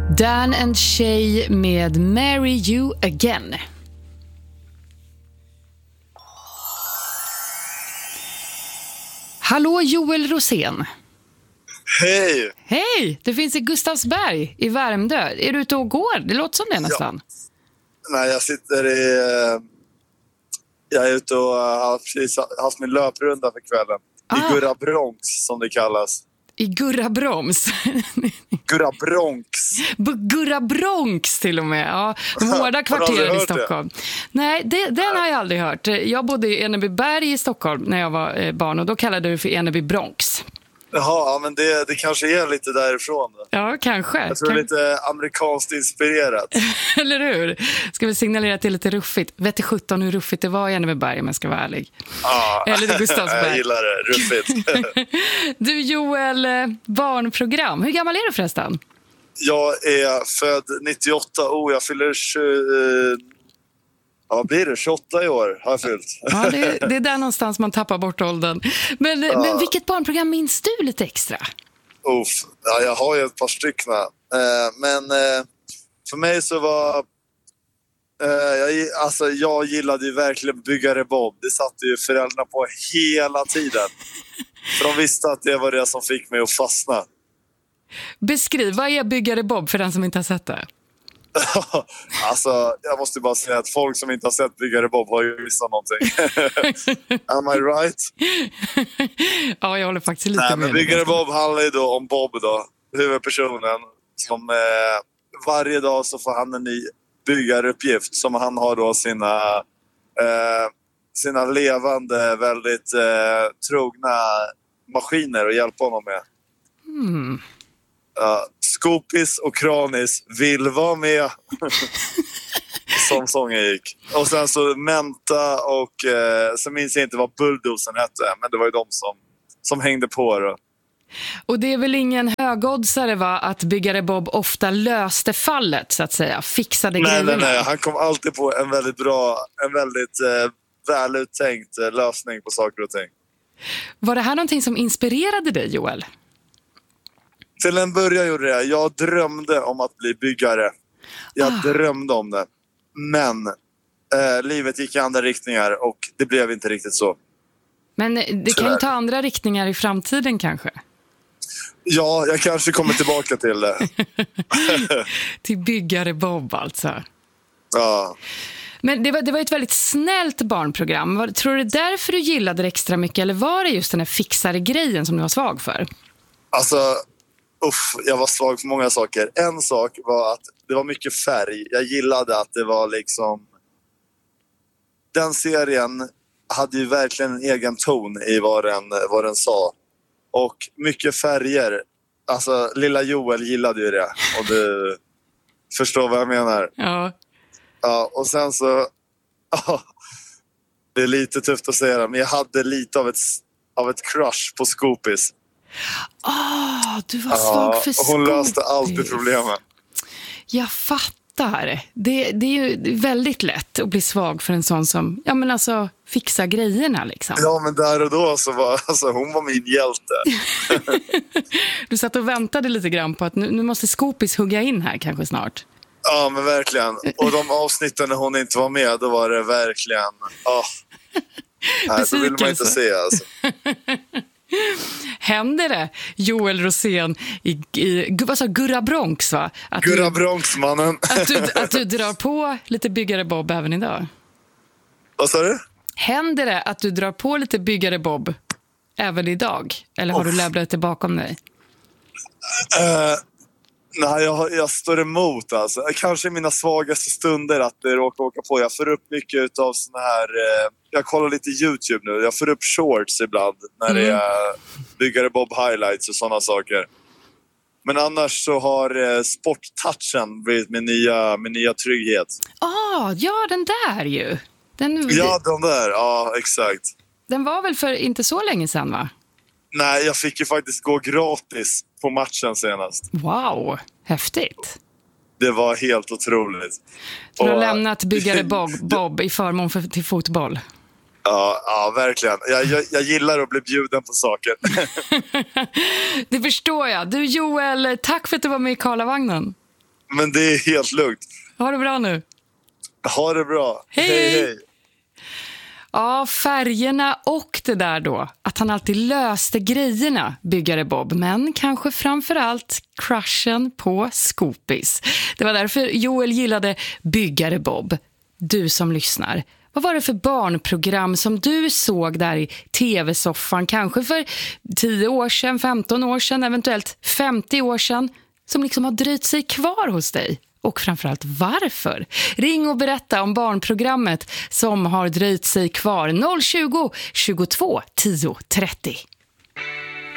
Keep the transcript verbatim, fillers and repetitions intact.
Dan and Shay med Marry You Again. Hallå Joel Rosén. Hej! Hej, det finns i Gustavsberg i Värmdö. Är du ute och går? Det låter som det nästan. Ja. Nej, jag sitter i... Jag är ute och har precis haft min löprunda för kvällen. Ah. I Gurra Bronx, som det kallas. I Gurra Broms. Gurra Bronx. B- Gurra Bronx till och med. Ja, de hårda kvarteren i Stockholm. Det? Nej, det, den har jag aldrig hört. Jag bodde i Enebyberg i Stockholm när jag var barn och då kallade det för Eneby Bronx. Jaha, ja, men det, det kanske är lite därifrån. Då. Ja, kanske. Jag tror kan... det är lite amerikanskt inspirerat. Eller hur? Ska vi signalera till lite ruffigt? Vet du sjutton hur ruffigt det var i Enebyberg om jag ska vara ärlig? Ja, eller i Gustavsberg. Jag gillar det, ruffigt. Du Joel, barnprogram. Hur gammal är du förresten? Jag är född nittioåtta. Oh, jag fyller tjugo... Ja, vad blir det? tjugoåtta i år har jag fyllt. Ja, det, det är där någonstans man tappar bort åldern. Men, ja. men vilket barnprogram minns du lite extra? Uff, ja, jag har ju ett par stycken. Eh, men eh, för mig så var... Eh, jag, alltså, jag gillade ju verkligen Byggare Bob. Det satt ju föräldrarna på hela tiden. För de visste att det var det som fick mig att fastna. Beskriv, vad är Byggare Bob för den som inte har sett det? Alltså, jag måste bara säga att folk som inte har sett Byggare Bob har ju missat någonting. Am I right? Ja, jag håller faktiskt lite Nej, med. Men Byggare Bob handlar ju då om Bob då, huvudpersonen. Som eh, varje dag så får han en ny byggaruppgift som han har då sina, eh, sina levande, väldigt eh, trogna maskiner att hjälpa honom med. Mm. Uh, Skopis och Kranis vill vara med. Som sången gick. Och sen så Menta och eh, så minns jag inte vad Bulldozen hette, men det var ju de som, som hängde på då. Och det är väl ingen högoddsare va, att Byggare Bob ofta löste fallet så att säga, fixade nej, grejerna. Nej, nej, han kom alltid på en väldigt bra, en väldigt eh, väluttänkt eh, lösning på saker och ting. Var det här någonting som inspirerade dig, Joel? Till en början gjorde det. Jag drömde om att bli byggare. Jag ah. drömde om det. Men eh, livet gick i andra riktningar och det blev inte riktigt så. Men det kan ju ta andra riktningar i framtiden kanske? Ja, jag kanske kommer tillbaka till det. Till Byggare Bob alltså. Ja. Men det var, det var ett väldigt snällt barnprogram. Var, tror du det därför du gillade det extra mycket? Eller var det just den här fixare grejen som du var svag för? Alltså... Uff, jag var svag för många saker. En sak var att det var mycket färg. Jag gillade att det var liksom... Den serien hade ju verkligen en egen ton i vad den, vad den sa. Och mycket färger. Alltså, lilla Joel gillade ju det. Och du förstår vad jag menar. Ja. Ja, och sen så... Ja, det är lite tufft att säga det, men jag hade lite av ett, av ett crush på Skopis. Åh, oh, du var svag ja, för Skopis. Hon löste alltid problemen. Jag fattar. Det, det är ju väldigt lätt att bli svag för en sån som, ja men alltså, fixar grejerna liksom. Ja, men där och då så var alltså, hon var min hjälte. Du satt och väntade lite grann på att nu, nu måste Skopis hugga in här kanske snart. Ja, men verkligen. Och de avsnitten när hon inte var med, då var det verkligen... Oh. Nej, då vill man inte se alltså. Händer det, Joel Rosén i, i vad sa, Gurra Bronx va? Att Gurra du, Bronx, mannen. att, du, att du drar på lite Byggare Bob även idag? Vad sa du? Händer det att du drar på lite Byggare Bob även idag? Eller har oh. du lämnat det bakom dig? Uh, nej, jag, jag står emot alltså. Kanske i mina svagaste stunder att det råkar åka på. Jag får upp mycket av såna här... Uh, jag kollar lite YouTube nu. Jag får upp shorts ibland när mm. det är Byggare Bob highlights och sådana saker. Men annars så har eh, sporttouchen blivit min nya, min nya trygghet. Ah, ja, den där ju. Den, ja, den där. Ja, exakt. Den var väl för inte så länge sedan, va? Nej, jag fick ju faktiskt gå gratis på matchen senast. Wow, häftigt. Det var helt otroligt. Du har och, lämnat Byggare Bob, Bob i förmån för, till fotboll. Ja, ja verkligen. Jag, jag, jag gillar att bli bjuden på saker. Det förstår jag. Du Joel, tack för att du var med i Karlavagnen. Men det är helt lugnt. Ha det bra nu. Ha det bra. Hej, hej. hej. Ja, färgerna och det där då. Att han alltid löste grejerna, byggare Bob. Men kanske framförallt crushen på Scoopis. Det var därför Joel gillade byggare Bob. Du som lyssnar. Vad var det för barnprogram som du såg där i tv-soffan? Kanske för tio år sedan, femton år sedan, eventuellt femtio år sedan. Som liksom har dröjt sig kvar hos dig. Och framförallt varför? Ring och berätta om barnprogrammet som har dröjt sig kvar. noll tjugo, tjugotvå, tio, trettio.